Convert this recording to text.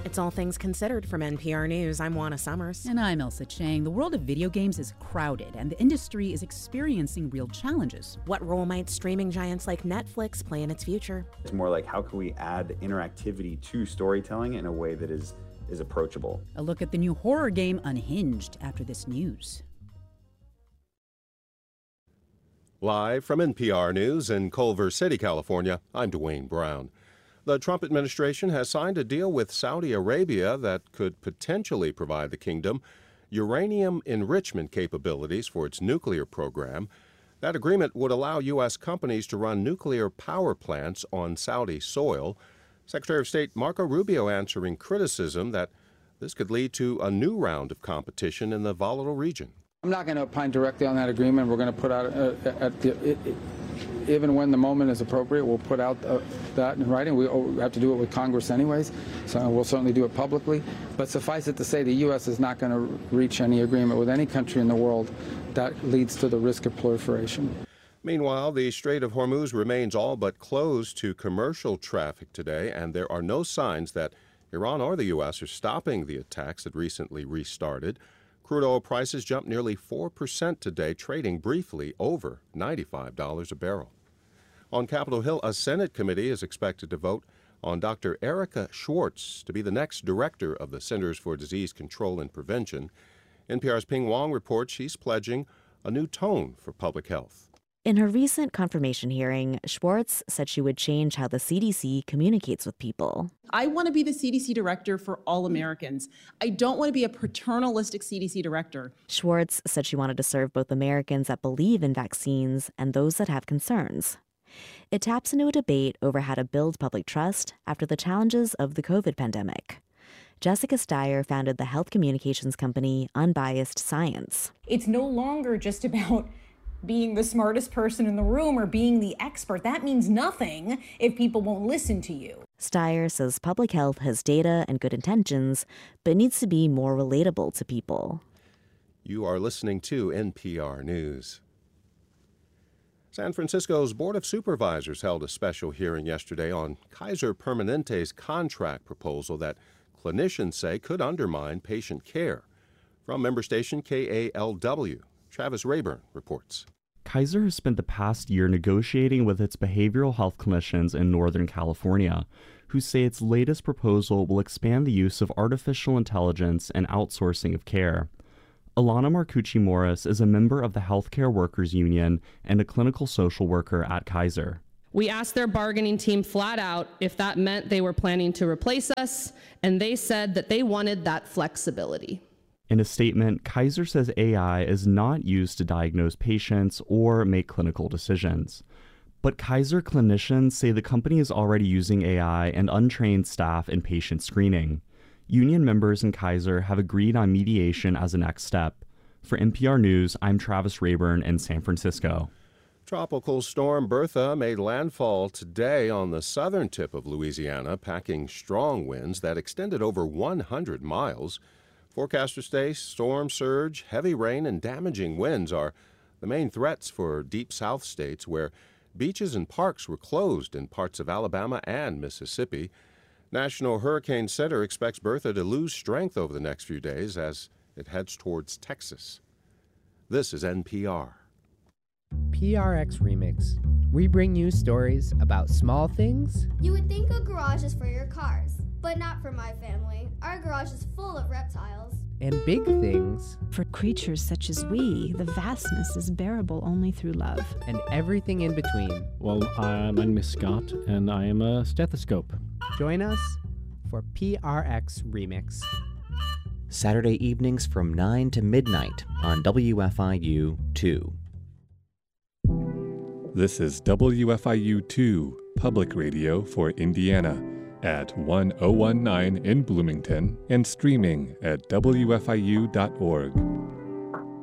It's All Things Considered from NPR News. I'm Juana Summers. And I'm Elsa Chang. The world of video games is crowded, and the industry is experiencing real challenges. What role might streaming giants like Netflix play in its future? It's more like, how can we add interactivity to storytelling in a way that is approachable? A look at the new horror game Unhinged after this news. Live from NPR News in Culver City, California, I'm Dwayne Brown. The Trump administration has signed a deal with Saudi Arabia that could potentially provide the kingdom uranium enrichment capabilities for its nuclear program. That agreement would allow U.S. companies to run nuclear power plants on Saudi soil. Secretary of State Marco Rubio answering criticism that this could lead to a new round of competition in the volatile region. I'm not going to opine directly on that agreement. We're going to put out, even when the moment is appropriate, we'll put out that in writing. We have to do it with Congress anyways, so we'll certainly do it publicly. But suffice it to say, the U.S. is not going to reach any agreement with any country in the world that leads to the risk of proliferation. Meanwhile, the Strait of Hormuz remains all but closed to commercial traffic today, and there are no signs that Iran or the U.S. are stopping the attacks that recently restarted. Crude oil prices jumped nearly 4% today, trading briefly over $95 a barrel. On Capitol Hill, a Senate committee is expected to vote on Dr. Erica Schwartz to be the next director of the Centers for Disease Control and Prevention. NPR's Ping Wong reports she's pledging a new tone for public health. In her recent confirmation hearing, Schwartz said she would change how the CDC communicates with people. I want to be the CDC director for all Americans. I don't want to be a paternalistic CDC director. Schwartz said she wanted to serve both Americans that believe in vaccines and those that have concerns. It taps into a debate over how to build public trust after the challenges of the COVID pandemic. Jessica Steyer founded the health communications company Unbiased Science. It's no longer just about being the smartest person in the room or being the expert. That means nothing if people won't listen to you. Steyer says public health has data and good intentions, but needs to be more relatable to people. You are listening to NPR News. San Francisco's Board of Supervisors held a special hearing yesterday on Kaiser Permanente's contract proposal that clinicians say could undermine patient care. From member station KALW, Travis Rayburn reports. Kaiser has spent the past year negotiating with its behavioral health clinicians in Northern California, who say its latest proposal will expand the use of artificial intelligence and outsourcing of care. Alana Marcucci Morris is a member of the Healthcare Workers Union and a clinical social worker at Kaiser. We asked their bargaining team flat out if that meant they were planning to replace us, and they said that they wanted that flexibility. In a statement, Kaiser says AI is not used to diagnose patients or make clinical decisions. But Kaiser clinicians say the company is already using AI and untrained staff in patient screening. Union members in Kaiser have agreed on mediation as a next step. For NPR News, I'm Travis Rayburn in San Francisco. Tropical storm Bertha made landfall today on the southern tip of Louisiana, packing strong winds that extended over 100 miles. Forecasters say storm surge, heavy rain, and damaging winds are the main threats for deep south states, where beaches and parks were closed in parts of Alabama and Mississippi. National Hurricane Center expects Bertha to lose strength over the next few days as it heads towards Texas. This is NPR. PRX Remix. We bring you stories about small things. You would think a garage is for your cars, but not for my family. Our garage is full of reptiles. And big things. For creatures such as we, the vastness is bearable only through love. And everything in between. Well, my name is Scott, and I am a stethoscope. Join us for PRX Remix. Saturday evenings from 9 to midnight on WFIU 2. This is WFIU 2, Public Radio for Indiana, at 1019 in Bloomington and streaming at WFIU.org.